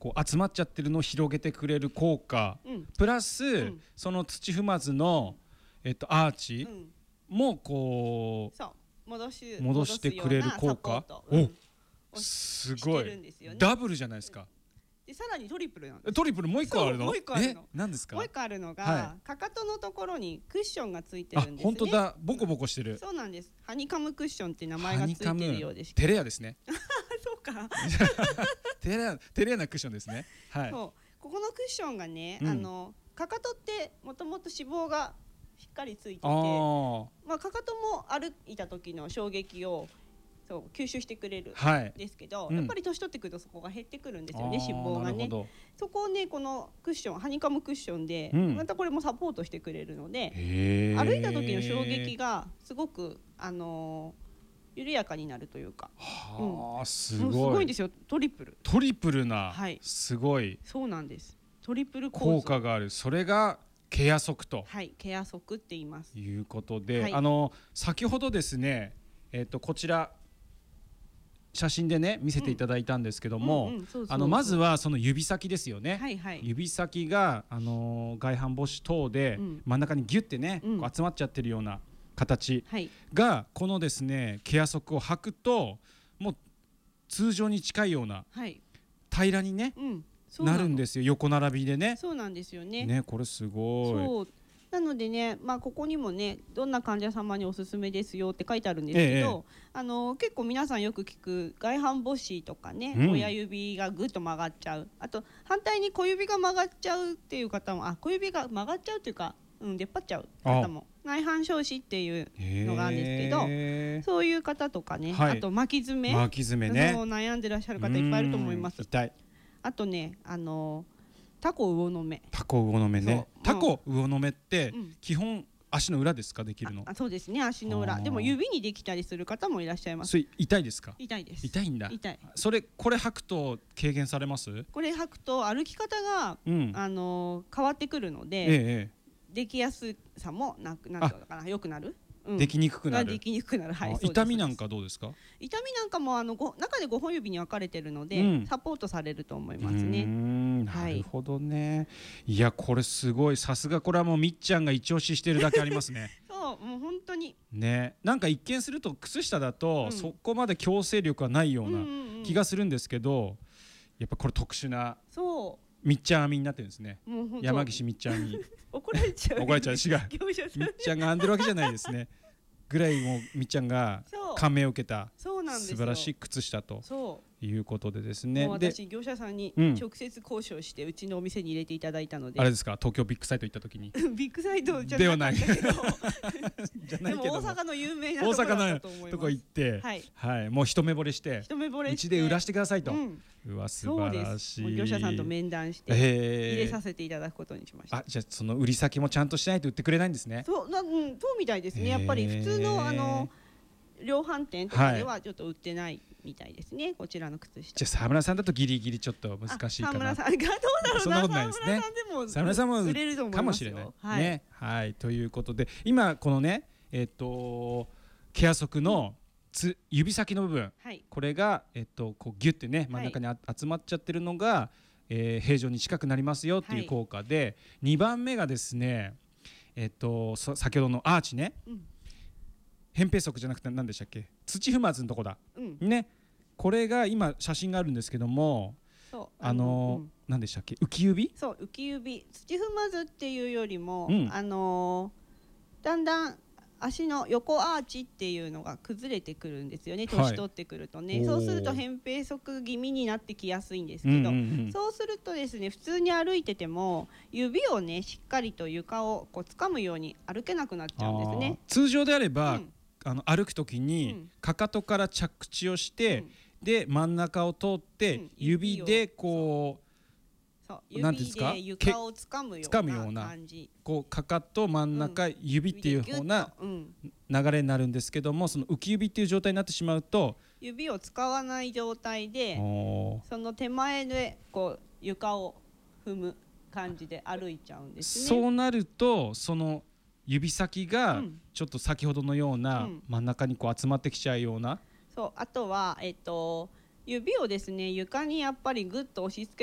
こう集まっちゃってるのを広げてくれる効果、プラス、その土踏まずの、アーチもこう、 そう戻してくれる効果、すごい、ダブルじゃないですか。 でさらにトリプルなんです。 トリプルもう一個あるの？ 何ですか？もう一個あるのが、かかとのところにクッションがついてるんですね。 本当だ、ボコボコしてる。 そうなんです。ハニカムクッションって名前がついてるようです。 テレアですね。 そうか。 テレアなクッションですね。はい。 ここのクッションがね、かかとってもともと脂肪がしっかりついてて、かかとも歩いた時の衝撃を吸収してくれるんですけど、やっぱり年取ってくるとそこが減ってくるんですよね、脂肪がね。そこをね、このクッション、ハニカムクッションで、またこれもサポートしてくれるので、歩いた時の衝撃がすごく緩やかになるというか、 すごいんですよ。トリプルな、すごい、 そうなんです。トリプル効果がある。それがケア足と、 ケア足って言います。 いうことで、先ほどですね、こちら写真でね見せていただいたんですけども、まずはその指先ですよね。指先が外反母趾等で真ん中にギュッてね、こう集まっちゃってるような形が、このですねケア足を履くともう通常に近いような平らにねなるんですよ、横並びでね。 そうなんですよね。 これすごい。 なのでね、ここにもね、どんな患者様におすすめですよって書いてあるんですけど、結構皆さんよく聞く外反母趾とかね、親指がぐっと曲がっちゃう、あと反対に小指が曲がっちゃうっていう方も、小指が曲がっちゃうっていうか、出っ張っちゃう方も、内反小趾っていうのがあるんですけど、そういう方とかね、あと巻き爪ね、悩んでらっしゃる方いっぱいいると思います。あとね、タコ魚の目ね。タコ魚の目って基本足の裏ですか、できるの？ そうですね、足の裏。でも指にできたりする方もいらっしゃいます。 それ痛いですか？ 痛いです。 痛いんだ。 痛い。 これ履くと軽減されます？ これ履くと歩き方が変わってくるので、できやすさもなんていうのかな、良くなる。 できにくくなる。痛みなんかどうですか？ 痛みなんかも中で5本指に分かれてるので、サポートされると思いますね。 なるほどね。いや、これすごい。さすが、これはもうみっちゃんが一押ししてるだけありますね。 そう、もう本当にね。なんか一見すると靴下だとそこまで矯正力はないような気がするんですけど、やっぱこれ特殊なみっちゃん編みになってるんですね。山岸みっちゃんに怒られちゃう。 違う。みっちゃんが編んでるわけじゃないですね。ぐらいもうみっちゃんが感銘を受けた素晴らしい靴下ということでですね。 私業者さんに直接交渉してうちのお店に入れていただいたので。 あれですか、東京ビッグサイト行った時に。 ビッグサイトじゃないけど、でも大阪の有名なところだと思います。 とこ行って、もう一目惚れしてうちで売らしてくださいと。うわ、素晴らしい。 業者さんと面談して入れさせていただくことにしました。 じゃあその売り先もちゃんとしないと売ってくれないんですね。 そうみたいですね。やっぱり普通の量販店とかではちょっと売ってないみたいですね、こちらの靴下。 じゃあ沢村さんだとギリギリちょっと難しいかな。 沢村さんがどうだろうな。 そんなことないですね。沢村さんも売れると思いますよ。 かもしれないね。はい、ということで今このねケア足の指先の部分、これがこうギュッてね真ん中に集まっちゃってるのが平常に近くなりますよっていう効果で、2番目がですね先ほどのアーチね、扁平足じゃなくて何でしたっけ、土踏まずのとこだ、ね、これが今写真があるんですけども、何でしたっけ、浮き指。そう、浮き指。 土踏まずっていうよりも、だんだん足の横アーチっていうのが崩れてくるんですよね、年取ってくるとね。そうすると扁平足気味になってきやすいんですけど、そうするとですね、普通に歩いてても指をねしっかりと床をこう掴むように歩けなくなっちゃうんですね。 通常であれば、歩くときにかかとから着地をして、で真ん中を通って指でこう、 指で床を掴むような感じ、 こうかかと真ん中、指っていう風な流れになるんですけども、その浮き指っていう状態になってしまうと指を使わない状態でその手前でこう床を踏む感じで歩いちゃうんですね。 そうなるとその指先がちょっと先ほどのような真ん中にこう集まってきちゃうような、 あとは指をですね床にやっぱりグッと押し付け